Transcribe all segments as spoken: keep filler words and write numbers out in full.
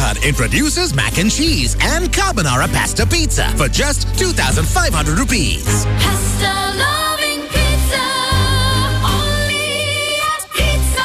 Hut introduces mac and cheese and carbonara pasta pizza for just two thousand five hundred rupees. Pasta loving pizza, only at Pizza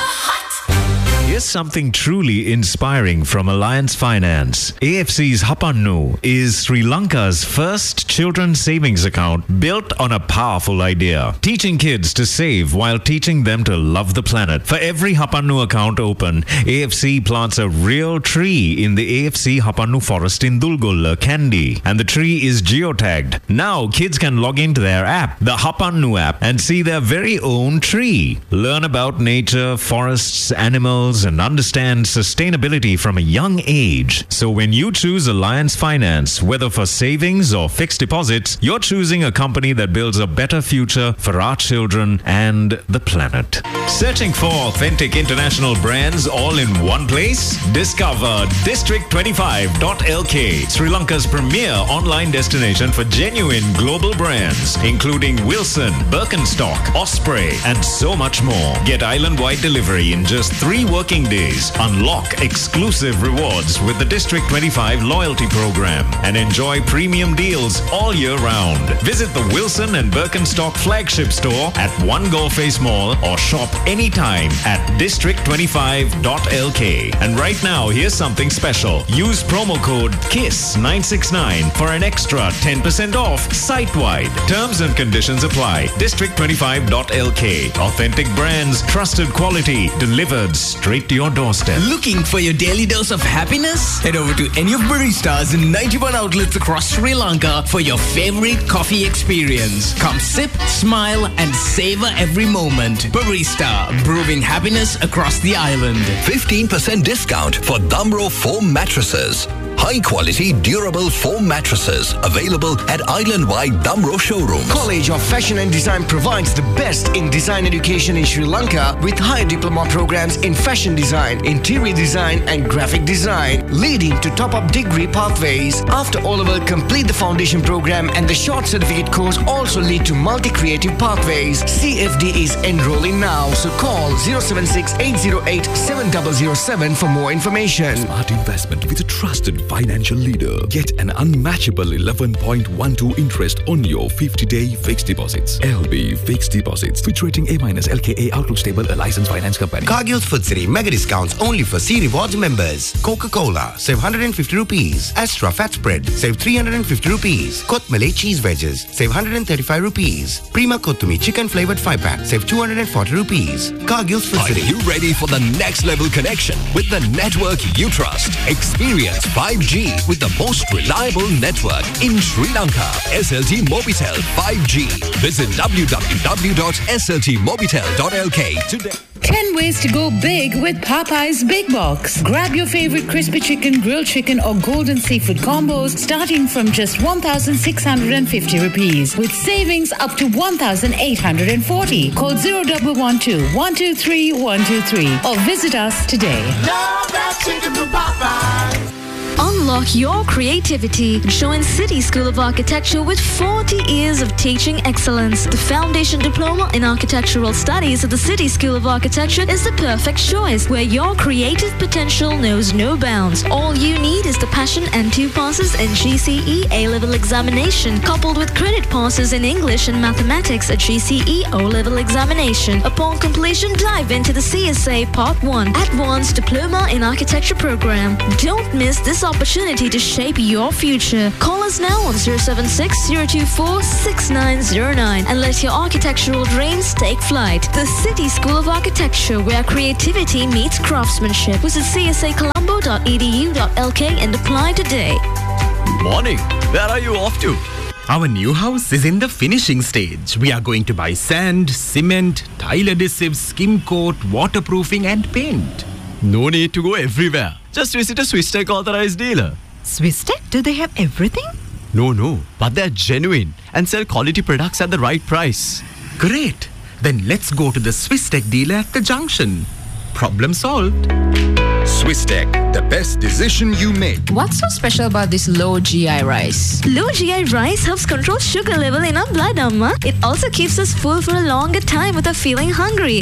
Hut. Here's something truly inspiring from Alliance Finance. A F C's Hapannu is Sri Lanka's first children's savings account built on a powerful idea. Teaching kids to save while teaching them to love the planet. For every Hapannu account open, A F C plants a real tree in the A F C Hapannu forest in Dulgolla, Kandy. And the tree is geotagged. Now kids can log into their app, the Hapannu app, and see their very own tree. Learn about nature, forests, animals, and understand sustainability from a young age. So when you choose Alliance Finance, whether for savings or fixed deposits, you're choosing a company that builds a better future for our children and the planet. Searching for authentic international brands all in one place? Discover District twenty-five dot L K, Sri Lanka's premier online destination for genuine global brands, including Wilson, Birkenstock, Osprey, and so much more. Get island-wide delivery in just three working days. Unlock exclusive rewards with the District twenty-five loyalty program and enjoy premium deals all year round. Visit the Wilson and Birkenstock flagship store at One Goldface Mall or shop anytime at district twenty-five dot L K. And right now, here's something special. Use promo code KISS nine six nine for an extra ten percent off site-wide. Terms and conditions apply. District twenty-five dot L K. Authentic brands, trusted quality, delivered straight to your doorstep. Looking for your daily dose of happiness? Head over to any of Baristas in ninety-one outlets across Sri Lanka for your favorite coffee experience. Come sip, smile, and savor every moment. Barista, brewing happiness across the island. fifteen percent discount for Damro foam mattresses. High quality, durable foam mattresses available at island-wide Damro showrooms. College of Fashion and Design provides the best in design education in Sri Lanka with high diploma programs in fashion design, interior design and graphic design, leading to top-up degree pathways. After O-Level, complete the foundation program and the short certificate course also lead to multi-creative pathways. C F D is enrolling now, so call zero seven six eight zero eight seven zero zero seven for more information. Smart investment with a trusted financial leader. Get an unmatchable eleven point one two interest on your fifty-day fixed deposits. L B Fixed Deposits. Fitch rating A minus L K A Outlook Stable, a licensed finance company. Cargill Food City mega discounts only for C Rewards members. Coca-Cola save one hundred fifty rupees. Astra fat spread save three hundred fifty rupees. Kotmale cheese wedges save one hundred thirty-five rupees. Prima Kottumi chicken flavored five pack save two hundred forty rupees. Cargill Food Are City. you ready for the next level connection with the network you trust? Experience five G with the most reliable network in Sri Lanka. S L T Mobitel five G. Visit w w w dot s l t mobitel dot l k today. ten ways to go big with Popeye's Big Box. Grab your favorite crispy chicken, grilled chicken or golden seafood combos starting from just one thousand six hundred fifty rupees with savings up to one thousand eight hundred forty. Call zero one one two one two three one two three or visit us today. Love that chicken from Popeyes. Unlock your creativity. Join City School of Architecture with forty years of teaching excellence. The Foundation Diploma in Architectural Studies at the City School of Architecture is the perfect choice, where your creative potential knows no bounds. All you need is the passion and two passes in G C E A-level examination, coupled with credit passes in English and mathematics at G C E O-level examination. Upon completion, dive into the C S A Part one Advanced Diploma in Architecture program. Don't miss this opportunity to shape your future. Call us now on zero seven six zero two four six nine zero nine and let your architectural dreams take flight. The City School of Architecture, where creativity meets craftsmanship. Visit c s a colombo dot e d u dot l k and apply today. Morning. Where are you off to? Our new house is in the finishing stage. We are going to buy sand, cement, tile adhesive, skim coat, waterproofing and paint. No need to go everywhere. Just visit a Swisstech authorized dealer. Swisstech? Do they have everything? No, no. But they're genuine and sell quality products at the right price. Great. Then let's go to the Swisstech dealer at the junction. Problem solved. Swisstech, the best decision you make. What's so special about this low G I rice? Low G I rice helps control sugar level in our blood, Amma. It also keeps us full for a longer time without feeling hungry. And there's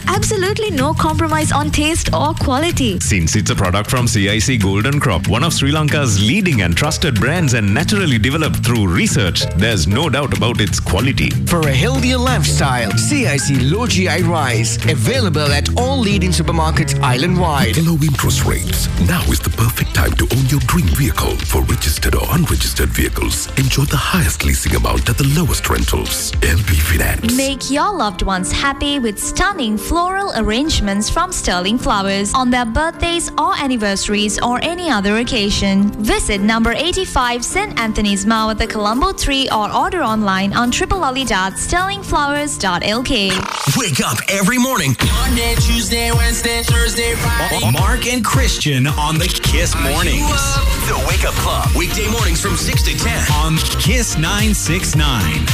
absolutely no compromise on taste or quality. Since it's a product from C I C Golden Crop, one of Sri Lanka's leading and trusted brands and naturally developed through research, there's no doubt about its quality. For a healthier lifestyle, C I C Low G I Rice. Available at all leading supermarkets island-wide. Low interest rates. Now is the perfect time to own your dream vehicle. For registered or unregistered vehicles, enjoy the highest leasing amount at the lowest rentals. L B Finance. Make your loved ones happy with stunning floral arrangements from Sterling Flowers on their birthdays or anniversaries or any other occasion. Visit number eighty-five Saint Anthony's Mall at the Colombo three or order online on triple lolly dot sterling flowers dot l k. Wake up every morning. Monday, Tuesday, Wednesday, Thursday, Friday. Mark and Christian on the Kiss Mornings. The Wake Up Club. Weekday mornings from six to ten on Kiss nine six nine.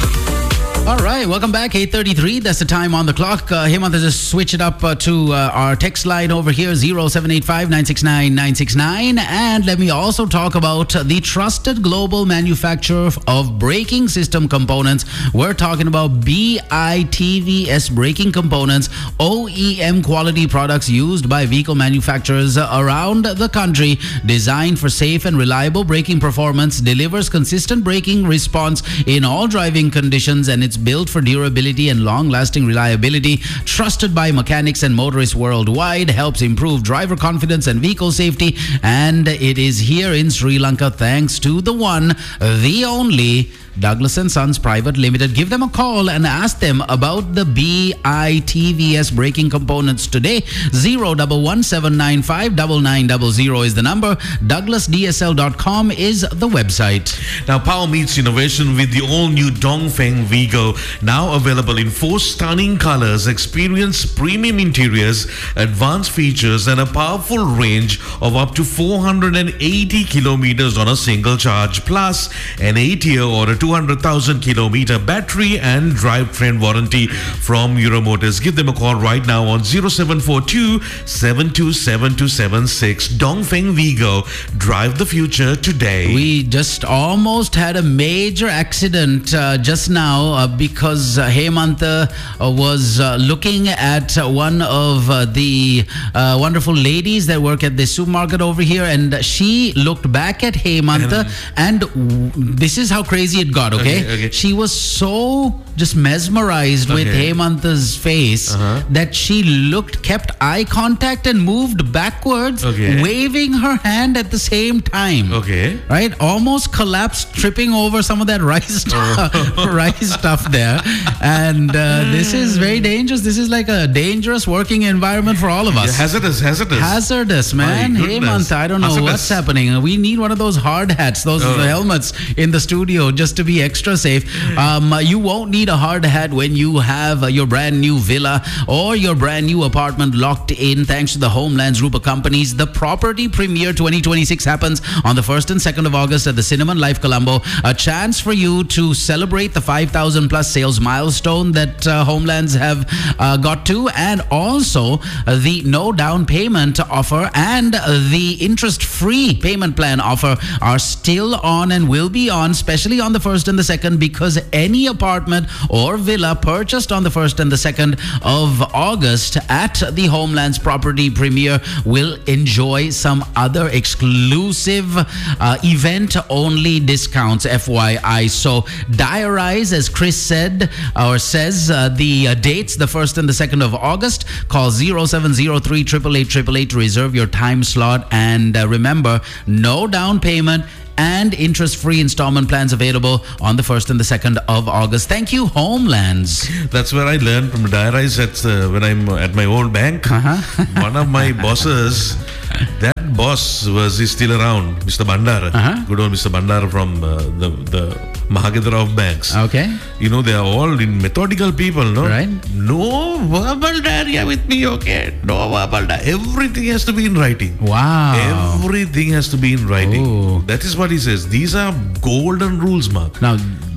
All right, welcome back. eight thirty-three, that's the time on the clock. Uh, Hemant, just switch it up uh, to uh, our text line over here, zero seven eight five, nine six nine, nine six nine. And let me also talk about the trusted global manufacturer of braking system components. We're talking about B I T V S braking components, O E M quality products used by vehicle manufacturers around the country, designed for safe and reliable braking performance, delivers consistent braking response in all driving conditions, and it's built for durability and long-lasting reliability. Trusted by mechanics and motorists worldwide, helps improve driver confidence and vehicle safety, and it is here in Sri Lanka thanks to the one, the only Douglas and Sons Private Limited. Give them a call and ask them about the B I T V S braking components today. zero one one seven nine five nine nine zero zero is the number. douglas d s l dot com is the website. Now, power meets innovation with the all-new Dongfeng Vigo, now available in four stunning colors. Experience premium interiors, advanced features, and a powerful range of up to four hundred eighty kilometers on a single charge, plus an eight-year or a two hundred thousand kilometer battery and drivetrain warranty from Euromotors. Give them a call right now on zero seven four two, seven two seven two seven six. Dongfeng Vigo, drive the future today. We just almost had a major accident uh, just now uh, because uh, Hemant uh, was uh, looking at uh, one of uh, the uh, wonderful ladies that work at the supermarket over here, and she looked back at Hemant, uh, and w- this is how crazy it got, okay? Okay, okay. She was so just mesmerized Okay. with Hemant's face Uh-huh. that she looked, kept eye contact and moved backwards, Okay. waving her hand at the same time. Okay. Right? Almost collapsed, tripping over some of that rice stuff, rice stuff there. And uh, this is very dangerous. This is like a dangerous working environment for all of us. Yeah, hazardous, hazardous. Hazardous, man. My Hey, goodness. Mantha, I don't know Hazardous. what's happening. We need one of those hard hats, those Oh. helmets in the studio just to be extra safe. Um, you won't need a hard hat when you have uh, your brand new villa or your brand new apartment locked in thanks to the Homelands Group of Companies. The Property Premiere twenty twenty-six happens on the first and second of August at the Cinnamon Life Colombo. A chance for you to celebrate the five thousand plus sales milestone that uh, Homelands have uh, got to, and also uh, the no down payment offer and uh, the interest-free payment plan offer are still on and will be on, especially on the first and the second, because any apartment or villa purchased on the first and the second of August at the Homelands Property Premiere will enjoy some other exclusive uh, event-only discounts, F Y I. So diarize, as Chris said, or says, uh, the uh, dates, the first and the second of August. Call zero seven zero three, eight eight eight, eight eight eight to reserve your time slot. And uh, remember, no down payment and interest-free installment plans available on the first and the second of August. Thank you, Homelands. That's where I learned from Diarize at, uh, when I'm at my old bank. Uh-huh. One of my bosses, that boss was is still around, Mister Bandara. Uh-huh. Good old Mister Bandara from uh, the, the Mahagedra of banks. Okay. You know, they are all in methodical people, no? Right. No verbal diarrhea with me, okay? No verbal diarrhea. Everything has to be in writing. Wow. Everything has to be in writing. Ooh. That is what he says. These are golden rules, Mark. Now,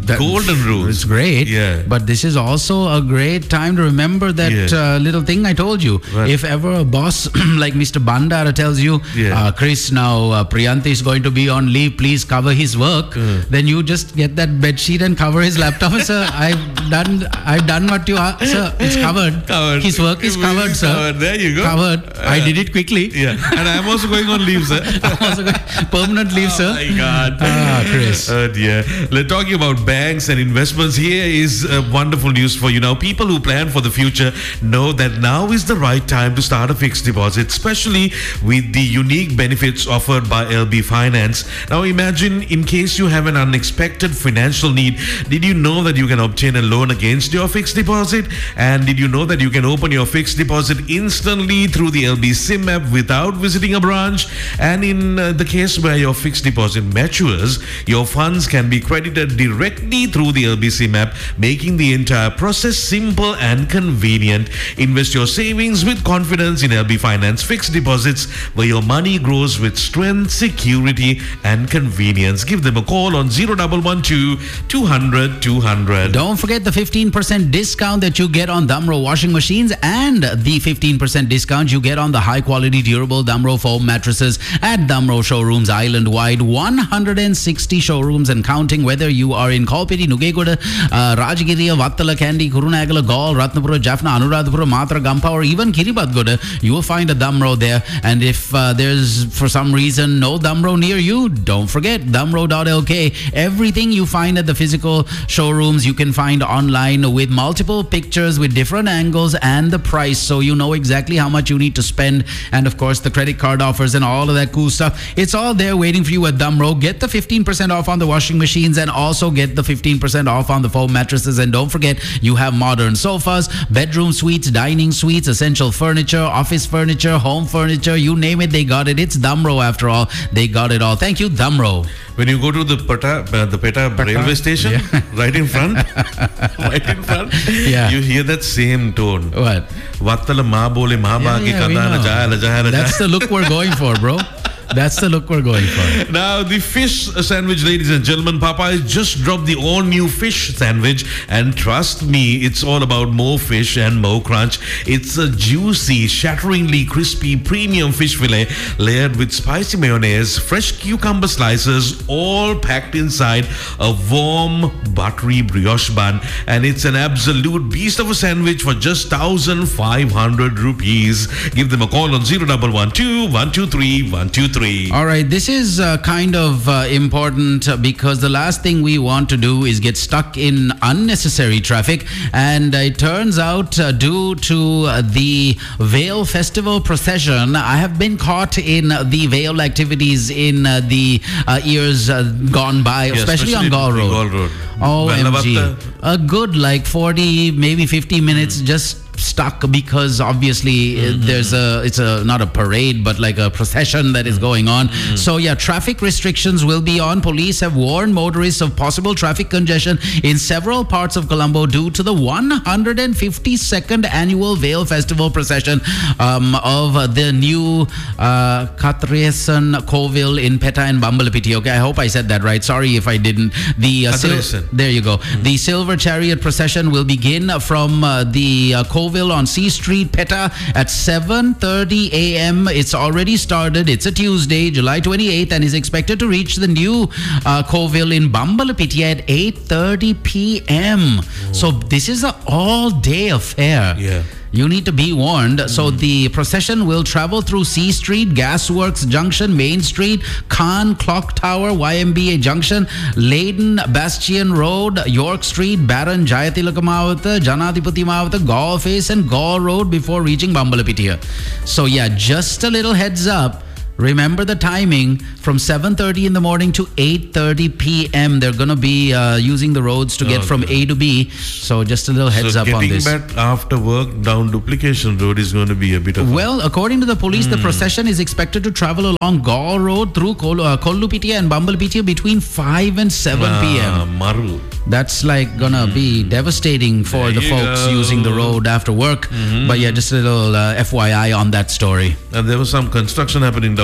That- golden rules. It's great. Yeah. But this is also a great time to remember that Yeah. uh, little thing I told you. What? If ever a boss like Mister Bandara tells you, Yeah. uh, Chris, now uh, Priyanti is going to be on leave, please cover his work, Mm. then you just get that bed sheet and cover his laptop. Sir, I've done I've done what you asked. Sir, it's covered. Covered. His work is covered, sir. Covered. There you go. Covered. I Uh, did it quickly. Yeah. And I'm also going on leave, sir. I'm also going permanent leave, sir. Oh my God. Ah, Chris. Oh dear. Let's talking about banks and investments. Here is uh, wonderful news for you. Now, people who plan for the future know that now is the right time to start a fixed deposit, especially with the unique benefits offered by L B Finance. Now, imagine in case you have an unexpected financial need. Did you know that you can obtain a loan against your fixed deposit? And did you know that you can open your fixed deposit instantly through the L B SIM app without visiting a branch? And in uh, the case where your fixed deposit matures, your funds can be credited directly through the L B SIM app, making the entire process simple and convenient. Invest your savings with confidence in L B Finance fixed deposits, where your money grows with strength, security, and convenience. Give them a call on zero one one two, two hundred, two hundred. Don't forget the fifteen percent discount that you get on Damro washing machines and the fifteen percent discount you get on the high quality durable Damro foam mattresses at Damro showrooms island wide. one hundred sixty showrooms and counting. Whether you are in Kalpiti, Nugegoda, uh, Rajagiriya, Vattala, Kandy, Kurunagala, Gaul, Ratnapura, Jaffna, Anuradhapura, Matra, Gampa, or even Kiribadgoda, you will find a Damro there. And if uh, there's for some reason no Damro near you, don't forget damro dot l k. Everything you find at the physical showrooms you can find online with multiple pictures with different angles and the price, so you know exactly how much you need to spend, and of course the credit card offers and all of that cool stuff. It's all there waiting for you at Damro. Get the fifteen percent off on the washing machines and also get the fifteen percent off on the foam mattresses. And don't forget, you have modern sofas, bedroom suites, dining suites, essential furniture, office furniture, home furniture, you name it, they got it. It's Damro after all. They got it all. Thank you, Damro. When you go to the Pata, uh, the Peta, railway station, Yeah. right in front, right in front, Yeah. you hear that same tone. What? Vattala ma bole ma Yeah, ba ki yeah, we kadana know. jayala jayala That's the look we're going for, bro. That's the look we're going for. Now, the fish sandwich, ladies and gentlemen, Popeyes just dropped the all-new fish sandwich, and trust me, it's all about more fish and more crunch. It's a juicy, shatteringly crispy premium fish fillet layered with spicy mayonnaise, fresh cucumber slices, all packed inside a warm, buttery brioche bun. And it's an absolute beast of a sandwich for just one thousand five hundred rupees. Give them a call on zero one one two, one two three, one two three. All right, this is uh, kind of uh, important uh, because the last thing we want to do is get stuck in unnecessary traffic. And uh, it turns out, uh, due to uh, the Veil Festival procession, I have been caught in uh, the Veil activities in uh, the uh, years uh, gone by, Yeah, especially, on especially Gaul the Road. Gaul Road. O M G. Vellavatta. A good like forty, maybe fifty minutes just stuck because obviously mm-hmm. there's a it's a not a parade but like a procession that is going on. Mm-hmm. So yeah, traffic restrictions will be on. Police have warned motorists of possible traffic congestion in several parts of Colombo due to the one hundred fifty-second annual Veil Festival procession um, of uh, the new uh, Katresan Kovil in Peta and Bambalapiti. Okay, I hope I said that right. Sorry if I didn't. The uh, sil- there you go. Mm-hmm. The Silver Chariot procession will begin from uh, the uh, Kovil on C Street, Peta at seven thirty a.m. It's already started. It's a Tuesday, July twenty-eighth, and is expected to reach the new uh, Kovil in Bambalapiti at eight thirty p.m. Oh. So this is an all-day affair. Yeah. You need to be warned. Mm. So the procession will travel through C Street, Gasworks Junction, Main Street, Khan Clock Tower, Y M B A Junction, Leyden Bastion Road, York Street, Baron Jayatilaka Janadipati Mavata, Gaul Face and Gaul Road before reaching Bambalapitiya. So yeah, just a little heads up. Remember the timing from seven thirty in the morning to eight thirty p.m. They're going to be uh, using the roads to get okay. from A to B. So just a little heads so up on this. Getting back after work down Duplication Road is going to be a bit of... Well, according to the police, mm. the procession is expected to travel along Gaul Road through Kol- uh, Kollupitiya and Bambalapitiya between five and seven p.m. Maru. That's like going to mm. be devastating for there the folks go. using the road after work. Mm-hmm. But yeah, just a little uh, F Y I on that story. And there was some construction happening down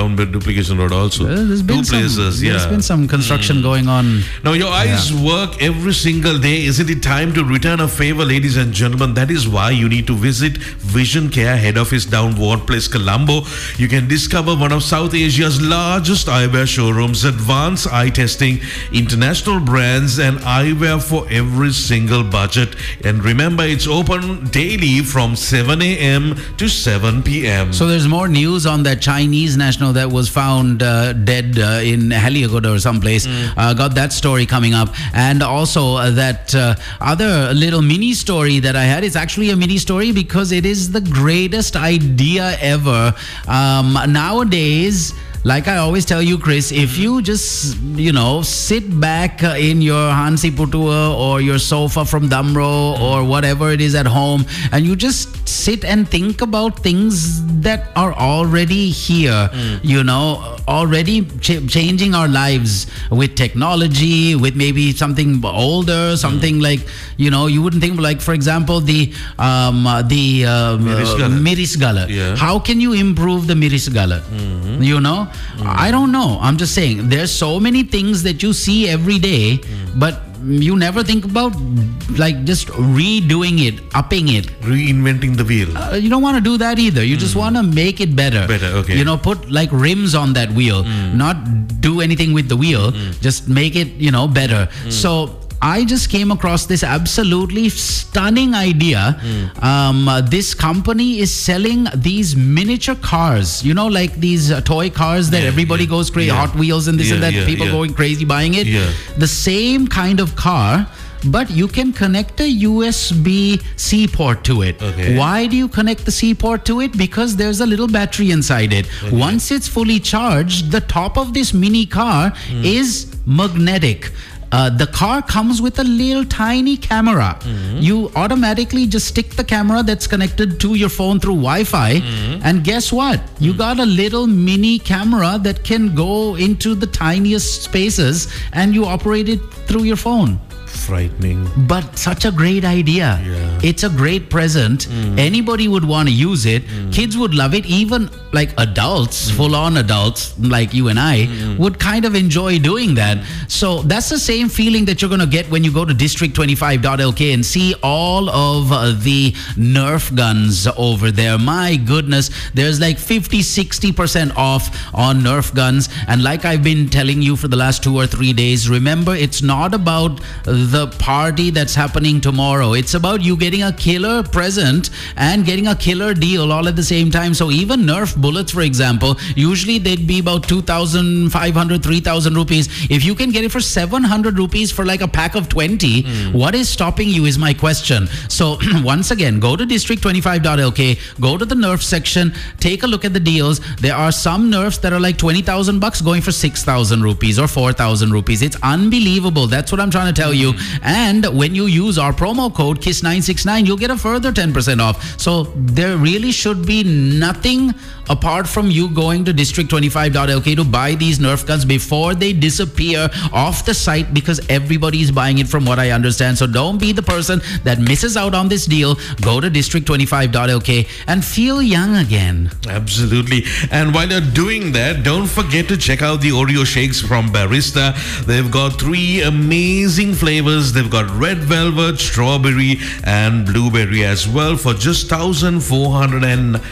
down by Duplication Road also. Uh, there's been Two some, places, There's yeah. been some construction going on. Now, your eyes Yeah. work every single day. Isn't it time to return a favor, ladies and gentlemen? That is why you need to visit Vision Care Head Office down Ward Place, Colombo. You can discover one of South Asia's largest eyewear showrooms, advanced eye testing, international brands, and eyewear for every single budget. And remember, it's open daily from seven a.m. to seven p.m. So there's more news on that Chinese national that was found uh, dead uh, in Haliagoda or someplace. Uh, got that story coming up. And also uh, that uh, other little mini story that I had. It's actually a mini story because it is the greatest idea ever. Um, nowadays, like I always tell you, Chris, if you just, you know, sit back uh, in your Hansi Putua or your sofa from Damro or whatever it is at home, and you just sit and think about things that are already here, mm. you know, already ch- changing our lives with technology, with maybe something older, something mm. like, you know, you wouldn't think, like, for example, the um, uh, the uh, Mirisgala. Uh, Mirisgala. Yeah. How can you improve the Mirisgala? Mm-hmm. You know? Mm. I don't know. I'm just saying there's so many things that you see every day, mm. but you never think about like just redoing it, upping it, reinventing the wheel. Uh, you don't want to do that either. You mm. just want to make it better. Better, okay. You know, put like rims on that wheel, mm. not do anything with the wheel. Mm. Just make it, you know, better. Mm. So I just came across this absolutely stunning idea. Mm. Um, uh, this company is selling these miniature cars, you know, like these uh, toy cars that yeah, everybody yeah. goes crazy, yeah. Hot Wheels and this yeah, and that, yeah, people yeah. going crazy buying it. Yeah. The same kind of car, but you can connect a U S B C port to it. Okay. Why do you connect the C port to it? Because there's a little battery inside it. Okay. Once it's fully charged, the top of this mini car mm. is magnetic. Uh, the car comes with a little tiny camera. Mm-hmm. You automatically just stick the camera that's connected to your phone through Wi-Fi, mm-hmm. and guess what? You mm-hmm. got a little mini camera that can go into the tiniest spaces, and you operate it through your phone. Frightening, but such a great idea. Yeah. It's a great present. Mm. Anybody would want to use it. Mm. Kids would love it. Even like adults, mm. full-on adults like you and I, mm. would kind of enjoy doing that. Mm. So that's the same feeling that you're going to get when you go to district twenty-five dot L K and see all of uh, the Nerf guns over there. My goodness, there's like fifty, sixty percent off on Nerf guns. And like I've been telling you for the last two or three days, remember, it's not about the party that's happening tomorrow. It's about you getting a killer present and getting a killer deal all at the same time. So even Nerf bullets, for example, usually they'd be about two thousand five hundred, three thousand rupees. If you can get it for seven hundred rupees for like a pack of twenty, mm. what is stopping you is my question. So once again, go to district twenty-five dot L K, go to the Nerf section, take a look at the deals. There are some Nerfs that are like twenty thousand bucks going for six thousand rupees or four thousand rupees. It's unbelievable. That's what I'm trying to tell you. And when you use our promo code K I S S nine six nine, you'll get a further ten percent off. So there really should be nothing apart from you going to district twenty-five dot L K to buy these Nerf guns before they disappear off the site, because everybody's buying it from what I understand. So don't be the person that misses out on this deal. Go to district twenty-five dot L K and feel young again. Absolutely. And while you're doing that, don't forget to check out the Oreo shakes from Barista. They've got three amazing flavors. They've got red velvet, strawberry, and blueberry as well for just one thousand four hundred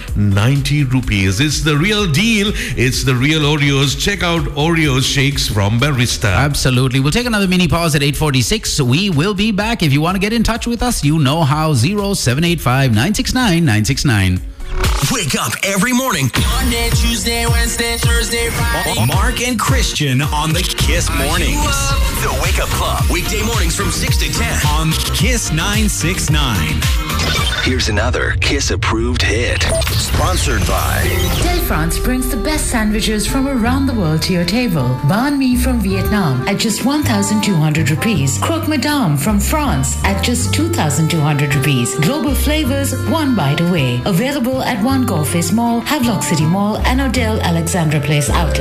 ninety rupees. It's the real deal. It's the real Oreos. Check out Oreos shakes from Barista. Absolutely. We'll take another mini pause at eight forty-six. We will be back. If you want to get in touch with us, you know how. zero seven eight five, nine six nine, nine six nine. Wake up every morning. Monday, Tuesday, Wednesday, Thursday, Friday. Mark and Christian on the Kiss Mornings. The Wake Up Club. Weekday mornings from six to ten on Kiss nine six nine. Here's another Kiss-approved hit. Sponsored by Delfrance brings the best sandwiches from around the world to your table. Banh mi from Vietnam at just one thousand two hundred rupees. Croque Madame from France at just two thousand two hundred rupees. Global flavors, one bite away. Available at One Golf Face Mall, Havelock City Mall, and Odell Alexandra Place outlet.